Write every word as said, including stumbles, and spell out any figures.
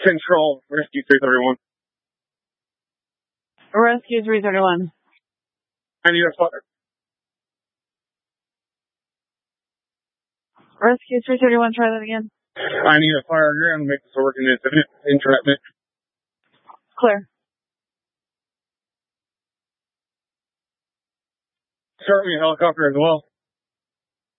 Control, Rescue three thirty-one. Rescue three thirty-one. I need a fire. Rescue three thirty-one, try that again. I need a fire ground to make this a working incident. Entrapment. Clear. Start me a helicopter as well.